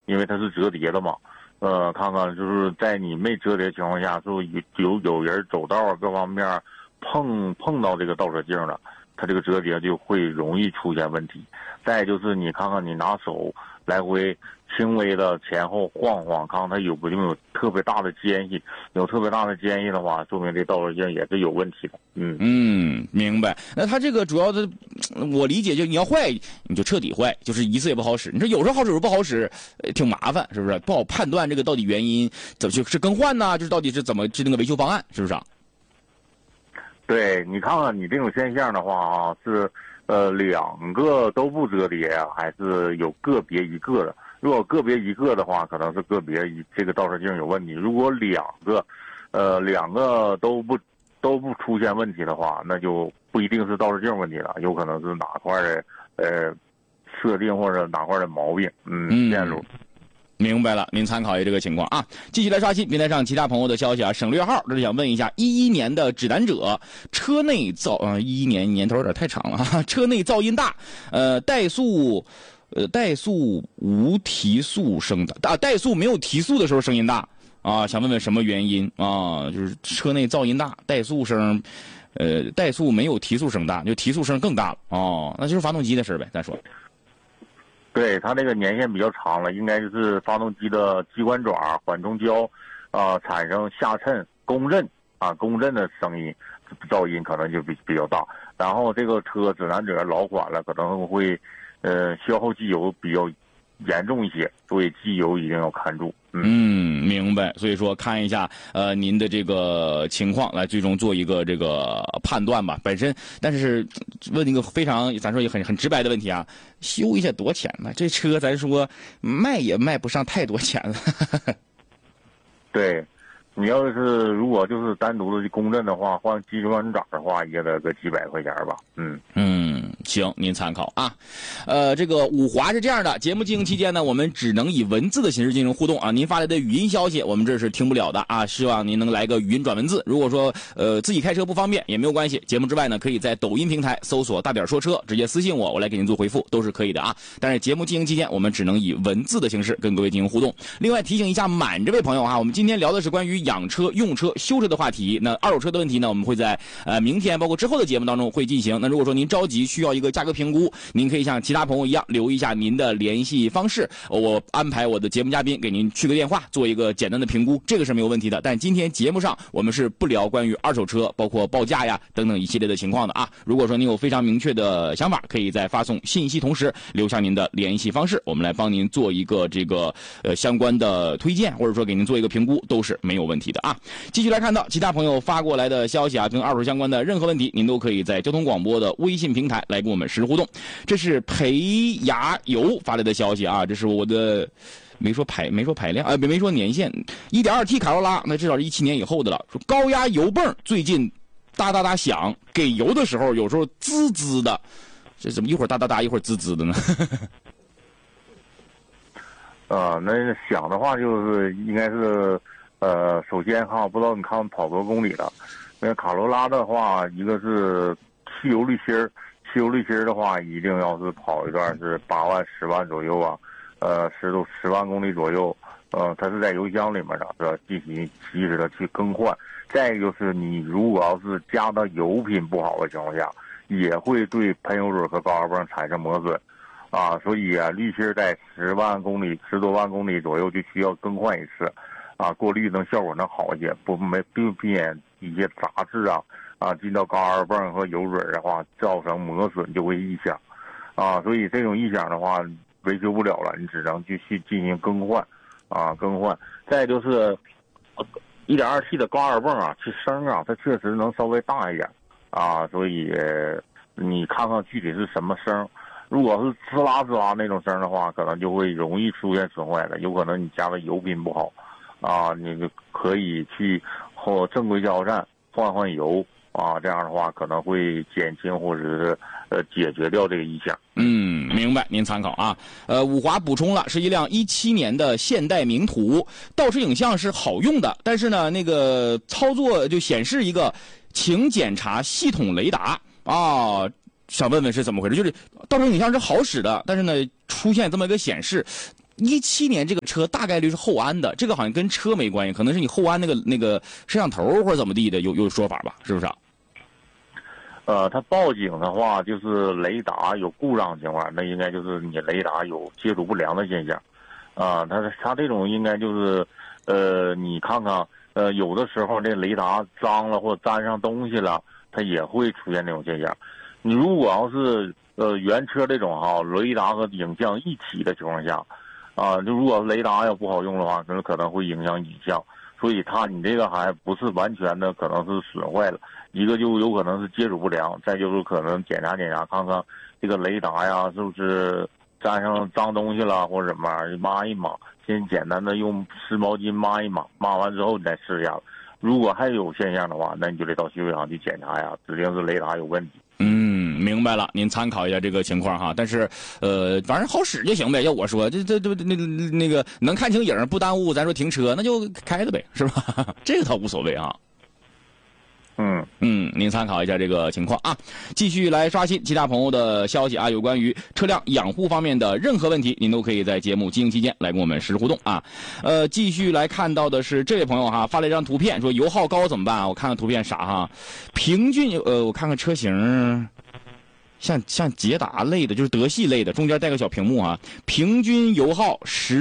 因为它是折叠的嘛。看看就是在你没折叠的情况下，就有人走道啊各方面碰到这个倒车镜了，它这个折叠就会容易出现问题。再就是你看看你拿手来回轻微的前后晃晃，看看它有没有特别大的间隙，有特别大的间隙的话，说明这倒车镜也是有问题的。 明白。那它这个主要的，我理解就你要坏你就彻底坏，就是一次也不好使。你说有时候好使有时候不好使，挺麻烦，是不是？不好判断这个到底原因怎么是更换呢？就是到底是怎么制定个维修方案，是不是啊？ 对，你看看你这种现象的话啊，是两个都不折叠啊，还是有个别一个的？如果个别一个的话，可能是个别这个倒车镜有问题。如果两个都不出现问题的话，那就不一定是倒车镜问题了，有可能是哪块的设定或者哪块的毛病，线路。 明白了，您参考一下这个情况啊。继续来刷新平台上其他朋友的消息啊。省略号这是想问一下，11年的指南者车内11年年头有点太长了哈，车内噪音大，怠速无提速声的怠速没有提速的时候声音大啊，想问问什么原因啊？就是车内噪音大，怠速声，怠速没有提速声大，就提速声更大了哦，那就是发动机的事呗，咱说。 对，它这个年限比较长了，应该就是发动机的机关爪、缓冲胶，产生下衬、共振的声音，噪音可能就比较大。然后这个车指南者老款了，可能会消耗机油比较严重一些，所以机油一定要看住。 明白。所以说看一下您的这个情况，来最终做一个这个判断吧。本身，但是问一个非常咱说也很直白的问题啊，修一下多钱呢？这车咱说卖也卖不上太多钱了。 对，你要是如果就是单独的公震的话，换机关爪的话，也得个几百块钱吧。 行，您参考啊。这个五华是这样的，节目进行期间呢，我们只能以文字的形式进行互动啊。您发来的语音消息，我们这是听不了的啊。希望您能来个语音转文字。如果说自己开车不方便也没有关系，节目之外呢，可以在抖音平台搜索大点说车，直接私信我，我来给您做回复，都是可以的啊。但是节目进行期间，我们只能以文字的形式跟各位进行互动。另外提醒一下满这位朋友啊，我们今天聊的是关于养车、用车、修车的话题。那二手车的问题呢，我们会在明天包括之后的节目当中会进行。那如果说您着急需要一个价格评估，您可以像其他朋友一样留一下您的联系方式，我安排我的节目嘉宾给您去个电话，做一个简单的评估，这个是没有问题的。但今天节目上我们是不聊关于二手车包括报价呀等等一系列的情况的啊。如果说您有非常明确的想法，可以在发送信息同时留下您的联系方式，我们来帮您做一个这个相关的推荐，或者说给您做一个评估，都是没有问题的啊。继续来看到其他朋友发过来的消息啊，跟二手相关的任何问题，您都可以在交通广播的微信平台来跟我们实时互动。这是培牙油发来的消息啊，这是我的没说排量没说年限 1.2T 卡罗拉，那至少是17年以后的了。说高压油泵最近哒哒哒响，给油的时候有时候滋滋的，这怎么一会儿哒哒哒一会儿滋滋的呢？ 那响的话就是应该是首先哈，不知道你看跑多少公里了。那卡罗拉的话，一个是汽油滤芯儿。汽油滤芯的话，一定要是跑一段是8万、10万左右啊，10万公里左右，它是在油箱里面的，是吧？进行及时的去更换。再一个就是你如果要是加的油品不好的情况下，也会对喷油嘴和高压泵产生磨损，啊，所以啊，滤芯在10多万公里左右就需要更换一次，啊，过滤能效果能好一些，避免一些杂质进到高压泵和油嘴的话，造成磨损就会异响，所以这种异响的话维修不了了，你只能去进行更换，更换。再就是1.2T 的高压泵其声它确实能稍微大一点，所以你看看具体是什么声。如果是滋啦滋啦那种声的话，可能就会容易出现损坏的，有可能你加的油品不好，你就可以去正规加油站换油。这样的话可能会减轻或者是解决掉这个异响。 明白，您参考啊。五华补充了，是一辆17年的现代名图，倒车影像是好用的，但是呢，那个操作就显示一个请检查系统雷达想问问是怎么回事？就是倒车影像是好使的，但是呢出现这么一个显示， 17年这个车大概率是后安的，这个好像跟车没关系，可能是你后安那个摄像头或者怎么地的有说法吧，是不是啊？ 他报警的话，就是雷达有故障情况，那应该就是你雷达有接触不良的现象，他这种应该就是，你看看，有的时候这雷达脏了或者沾上东西了，它也会出现这种现象。你如果要是原车这种雷达和影像一体的情况下，就如果雷达要不好用的话，可能会影响影像，所以你这个还不是完全的，可能是损坏了。一个就有可能是接触不良，再就是可能检查看看这个雷达呀是不是沾上脏东西了或者什么玩意儿，抹一抹，先简单的用湿毛巾抹一抹，抹完之后你再试一下。如果还有现象的话，那你就得到修理厂去检查呀，指定是雷达有问题。 明白了，您参考一下这个情况哈。但是反正好使就行呗。要我说，这那个能看清影不耽误咱说停车，那就开了呗，是吧？这个倒无所谓啊。您参考一下这个情况啊。继续来刷新其他朋友的消息啊，有关于车辆养护方面的任何问题，您都可以在节目进行期间来跟我们实时互动啊。继续来看到的是这位朋友哈发了一张图片，说油耗高怎么办啊？我看看图片啥哈，平均我看看车型。像捷达类的，就是德系类的，中间带个小屏幕啊，平均油耗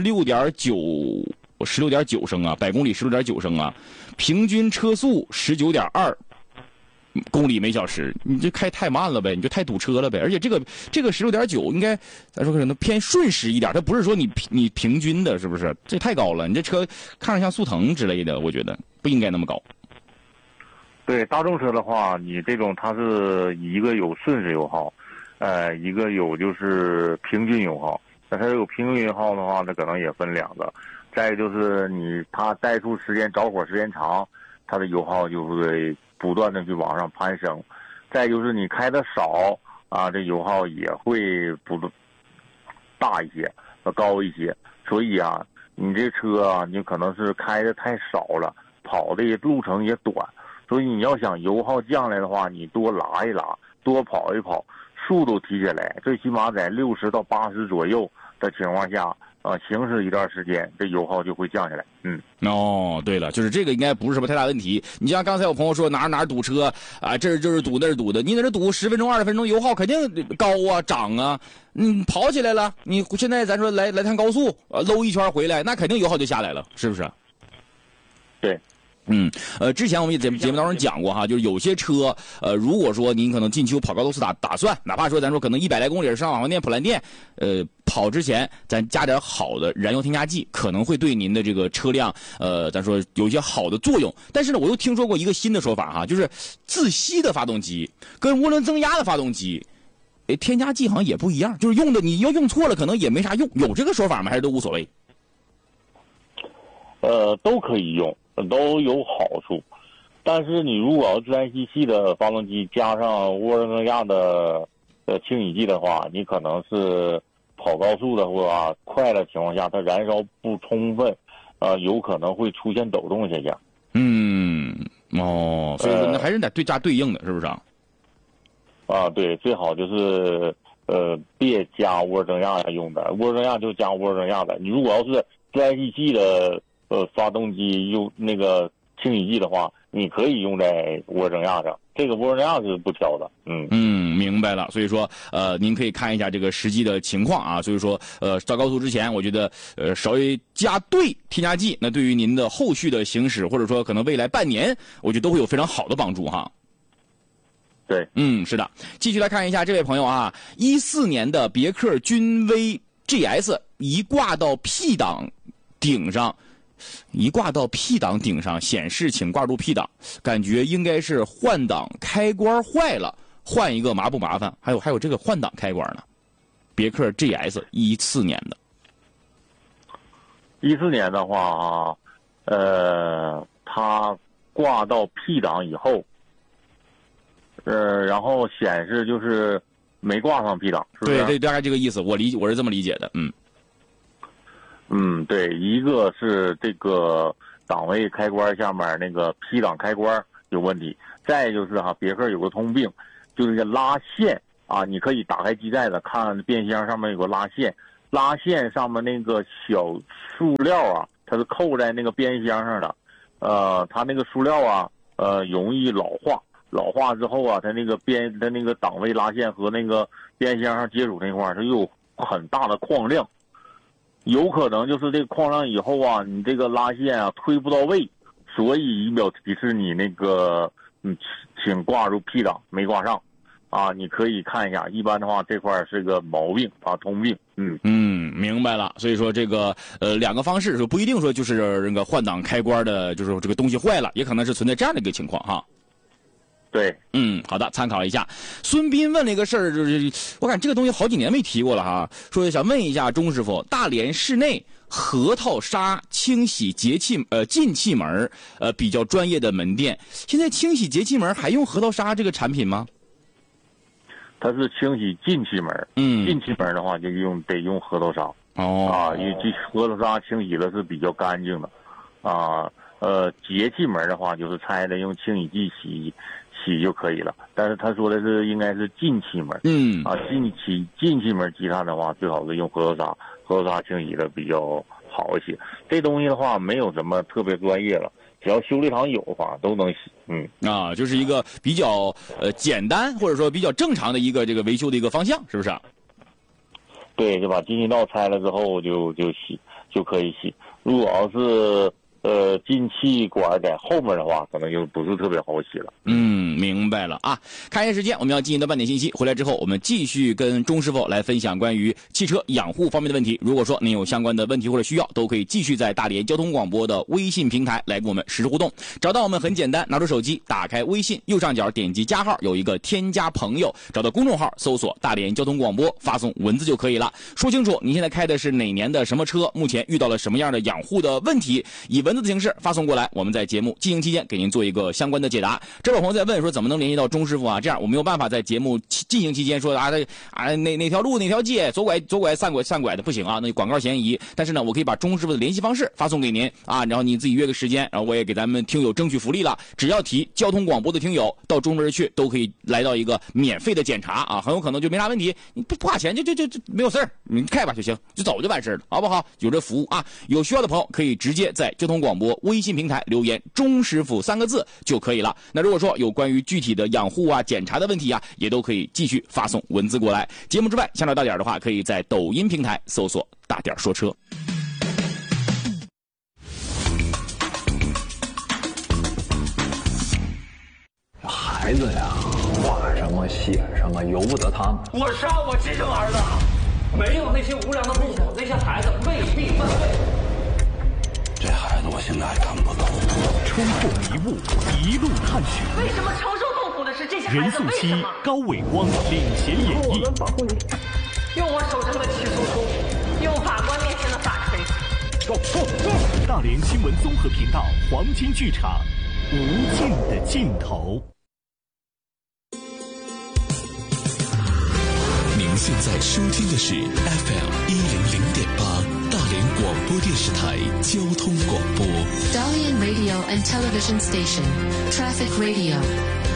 16.9升啊，百公里16.9升啊，平均车速19.2公里每小时，你这开太慢了呗，你就太堵车了呗。而且这个16.9应该咱说可能偏顺时一点，它不是说你平均的，是不是？这太高了，你这车看着像速腾之类的，我觉得不应该那么高。 对大众车的话，你这种它是一个有瞬时油耗，一个有就是平均油耗。那它有平均油耗的话，它可能也分两个。再就是它怠速时间着火时间长，它的油耗就会不断的去往上攀升。再就是你开的少这油耗也会大一些，高一些。所以你这车你可能是开的太少了，跑的路程也短。所以你要想油耗降来的话，你多拉一拉，多跑一跑，速度提起来，最起码在60到80左右的情况下，行驶一段时间，这油耗就会降下来。 对了，就是这个应该不是什么太大问题。你像刚才有朋友说哪儿堵车啊，这就是堵那是堵的，你在这堵10分钟20分钟，油耗肯定高啊涨啊。跑起来了，你现在咱说来趟高速搂一圈回来，那肯定油耗就下来了，是不是？ 对。 之前我们也节目当中讲过哈，就是有些车，如果说您可能近期有跑高速打算，哪怕说咱说可能100来公里上网红店、普兰店，跑之前咱加点好的燃油添加剂，可能会对您的这个车辆，咱说有一些好的作用。但是呢，我又听说过一个新的说法哈，就是自吸的发动机跟涡轮增压的发动机，添加剂好像也不一样，就是用的你要用错了，可能也没啥用，有这个说法吗？还是都无所谓？ 都可以用。都有好处，但是你如果要自然吸气的发动机加上涡轮增压的清洗剂的话，你可能是跑高速的或者快的情况下，它燃烧不充分，有可能会出现抖动现象。 所以说那还是得加对应的，是不是啊？ 对，最好就是别加涡轮增压用的，涡轮增压就加涡轮增压的。你如果要是自然吸气的发动机用那个清洗剂的话，你可以用在涡轮增压上，这个涡轮增压是不挑的。 明白了。所以说您可以看一下这个实际的情况啊。所以说上高速之前，我觉得稍微加对添加剂，那对于您的后续的行驶，或者说可能未来半年，我觉得都会有非常好的帮助哈。 对， 是的。继续来看一下这位朋友啊，14年的别克君威 GS 一挂到 P 档顶上。显示请挂入 P 档，感觉应该是换挡开关坏了，换一个麻不麻烦？还有这个换挡开关呢？别克 GS 14年的 ，14年的话它挂到 P 档以后，然后显示就是没挂上 P 档，是不是？ 对，大概这个意思，我是这么理解的。 对，一个是这个档位开关下面那个 P 档开关有问题，再就是别克有个通病，就是这拉线你可以打开机盖子看变箱上面有个拉线， 拉线上面那个小塑料啊，它是扣在那个边箱上的，它那个塑料啊，容易老化之后啊，它那个档位拉线和那个边箱上接触那块儿，它有很大的矿量，有可能就是这个矿量以后啊，你这个拉线啊推不到位，所以仪表提示你那个请挂入 P 档没挂上。啊，你可以看一下，一般的话这块是个毛病啊，通病。 明白了。所以说这个两个方式，不一定说就是那个换挡开关的，就是这个东西坏了，也可能是存在这样的一个情况哈。 对， 好的，参考一下。孙斌问了一个事儿，就是我感觉这个东西好几年没提过了哈，说想问一下钟师傅，大连室内核桃砂清洗节气进气门比较专业的门店，现在清洗节气门还用核桃砂这个产品吗？ 它是清洗进气门，进气门的话就得用核桃砂。因为这核桃砂清洗的是比较干净的，节气门的话就是拆了用清洗剂洗就可以了。但是他说的是应该是进气门，进气门积碳的话，最好是用核桃砂清洗的比较好一些。这东西的话没有什么特别专业了。只要修理厂有的话都能洗， 就是一个比较简单或者说比较正常的一个这个维修的一个方向，是不是？ 对，就把进气道拆了之后就洗就可以洗。如果要是进气管在后面的话，可能就不是特别好洗了。 明白了啊。看一下时间，我们要进行的半点信息，回来之后我们继续跟钟师傅来分享关于汽车养护方面的问题。如果说您有相关的问题或者需要，都可以继续在大连交通广播的微信平台来跟我们实时互动。找到我们很简单，拿出手机，打开微信，右上角点击加号，有一个添加朋友，找到公众号，搜索大连交通广播，发送文字就可以了。说清楚您现在开的是哪年的什么车，目前遇到了什么样的养护的问题，以文字的形式发送过来，我们在节目进行期间给您做一个相关的解答。这位朋友在问说怎么能联系到钟师傅啊？这样我没有办法在节目进行期间说哪条路哪条街左拐三拐的不行啊，那广告嫌疑。但是呢，我可以把钟师傅的联系方式发送给您啊，然后你自己约个时间，然后我也给咱们听友争取福利了。只要提交通广播的听友到钟门去，都可以来到一个免费的检查啊，很有可能就没啥问题，你不花钱就没有事儿，你开吧就行，就走就完事了，好不好？有这服务啊，有需要的朋友可以直接在交通广播微信平台留言钟师傅3个字就可以了。那如果说有关于具体的养护啊检查的问题啊，也都可以继续发送文字过来。节目之外想找大点的话，可以在抖音平台搜索大点说车。 孩子呀，画什么写什么由不得他们。 我杀我亲生儿子，没有那些无良的父母，那些孩子未必犯罪。 这孩子我现在还看不懂。 冲破迷雾，一路探寻。 为什么承受痛苦的是这些孩子？ 任素汐、高伟光领衔演绎。 我们保护你，用我手中的起诉书，用法官面前的法锤。 大连新闻综合频道黄金剧场，无尽的尽头。 您现在收听的是 FM100.8大连广播电视台交通广播。 Dalian Radio and Television Station, Traffic Radio.